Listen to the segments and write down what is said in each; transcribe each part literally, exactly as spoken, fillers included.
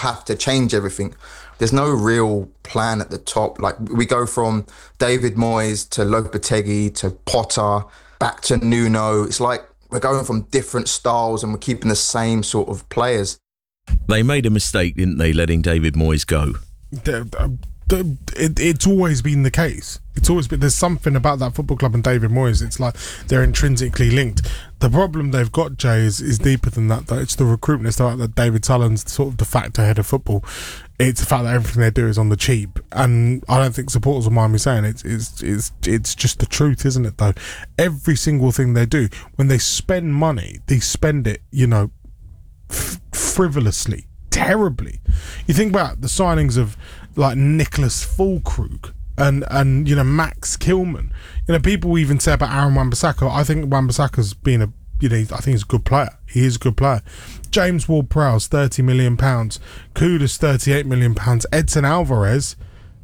have to change everything. There's no real plan at the top. Like, we go from David Moyes to Lopetegui to Potter back to Nuno. It's like we're going from different styles and we're keeping the same sort of players. They made a mistake, didn't they, letting David Moyes go? The, the, the, it, it's always been the case. It's always been. There's something about that football club and David Moyes. It's like they're intrinsically linked. The problem they've got, Jay, is, is deeper than that. Though. It's the recruitment. It's the fact that David Sullen's sort of de facto head of football. It's the fact that everything they do is on the cheap, and I don't think supporters will mind me saying it. It's it's it's just the truth, isn't it? Though every single thing they do, when they spend money, they spend it, you know, f- frivolously, terribly. You think about the signings of like Nicholas Füllkrug and and you know Max Kilman. You know, people even say about Aaron Wan-Bissaka. I think Wan-Bissaka's been a you know I think he's a good player. He is a good player. James Ward-Prowse, thirty million pounds. Kudus, thirty-eight million pounds. Edson Alvarez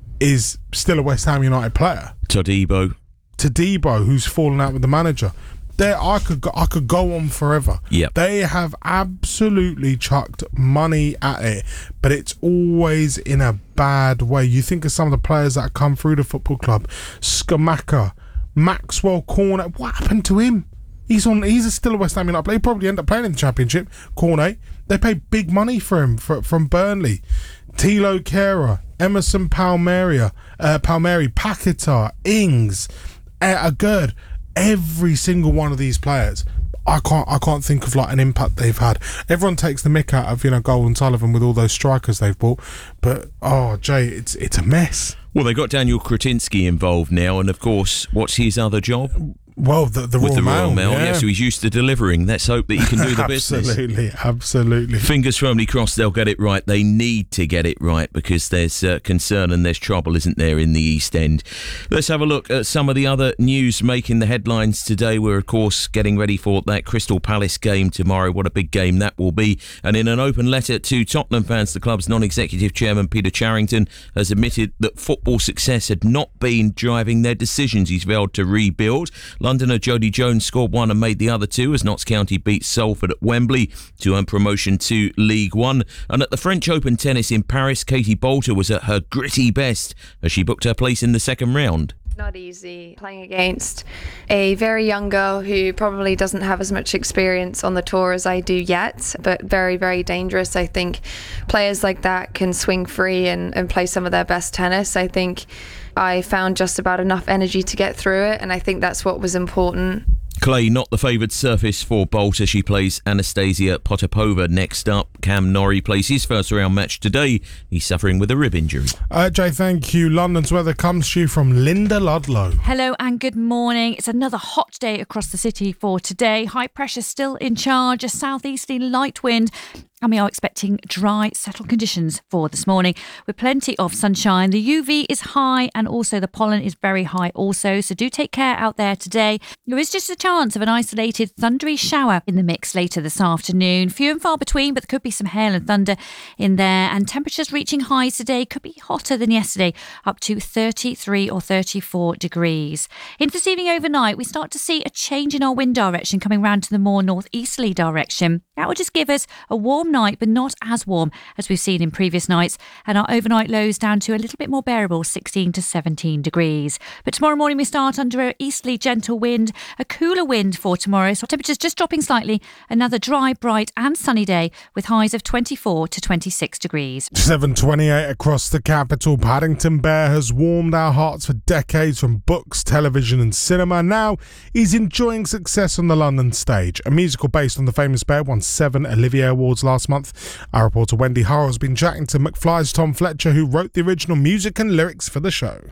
is still a West Ham United player. Todibo. Todibo, who's fallen out with the manager. There, I could go, I could go on forever. Yep. They have absolutely chucked money at it, but it's always in a bad way. You think of some of the players that have come through the football club. Skamaka, Maxwell Cornet. What happened to him? He's on. He's still a West Ham United player. He probably end up playing in the Championship. Cornet. They paid big money for him for, from Burnley. Tilo Kehrer, Emerson Palmieri, uh, Palmieri, Paquetá, Ings, uh, Agurd. Every single one of these players, I can't. I can't think of like an impact they've had. Everyone takes the mick out of you know Gold and Sullivan with all those strikers they've bought, but oh Jay, it's it's a mess. Well, they got Daniel Kretinsky involved now, and of course, what's his other job? Well, the, the With Royal the Mail, Royal Mail, yeah. yeah, so he's used to delivering. Let's hope that he can do the business. Absolutely, absolutely. Fingers firmly crossed they'll get it right. They need to get it right because there's uh, concern and there's trouble, isn't there, in the East End. Let's have a look at some of the other news making the headlines today. We're, of course, getting ready for that Crystal Palace game tomorrow. What a big game that will be. And in an open letter to Tottenham fans, the club's non-executive chairman, Peter Charrington, has admitted that football success had not been driving their decisions. He's vowed to rebuild. Londoner Jody Jones scored one and made the other two as Notts County beat Salford at Wembley to earn promotion to League One. And at the French Open tennis in Paris, Katie Boulter was at her gritty best as she booked her place in the second round. Not easy playing against a very young girl who probably doesn't have as much experience on the tour as I do yet, but very, very dangerous. I think players like that can swing free and, and play some of their best tennis. I think I found just about enough energy to get through it, and I think that's what was important. Clay, not the favoured surface for Boulter. She plays Anastasia Potapova next up. Cam Norrie plays his first round match today. He's suffering with a rib injury. Uh, Jay, thank you. London's weather comes to you from Linda Ludlow. Hello and good morning. It's another hot day across the city for today. High pressure still in charge, a southeasterly light wind. And we are expecting dry, settled conditions for this morning with plenty of sunshine. The U V is high and also the pollen is very high also. So do take care out there today. There is just a chance of an isolated thundery shower in the mix later this afternoon. Few and far between, but there could be some hail and thunder in there. And temperatures reaching highs today could be hotter than yesterday, up to thirty-three or thirty-four degrees. Into this evening overnight, we start to see a change in our wind direction coming round to the more northeasterly direction. That will just give us a warm night, but not as warm as we've seen in previous nights, and our overnight lows down to a little bit more bearable, sixteen to seventeen degrees. But tomorrow morning we start under an easterly gentle wind, a cooler wind for tomorrow, so temperatures just dropping slightly. Another dry, bright and sunny day with highs of twenty-four to twenty-six degrees. seven twenty-eight across the capital. Paddington Bear has warmed our hearts for decades from books, television and cinema. Now he's enjoying success on the London stage. A musical based on the famous bear won seven Olivier Awards last month. Our reporter Wendy Harrell has been chatting to McFly's Tom Fletcher, who wrote the original music and lyrics for the show.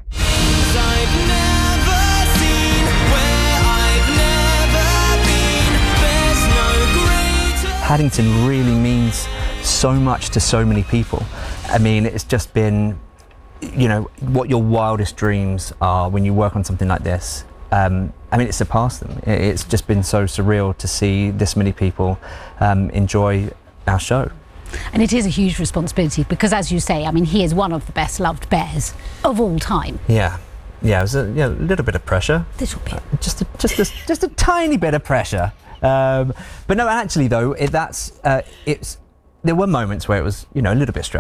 Paddington really means so much to so many people. I mean, it's just been, you know, what your wildest dreams are when you work on something like this. Um, I mean, it surpassed them. It's just been so surreal to see this many people um, enjoy our show. And it is a huge responsibility because, as you say, I mean, he is one of the best loved bears of all time. Yeah, yeah, it was a, yeah, a little bit of pressure. Little bit. Uh, just, a, just, a, just a tiny bit of pressure. Um, but no, actually, though, it, that's uh, it's. There were moments where it was, you know, a little bit stressful.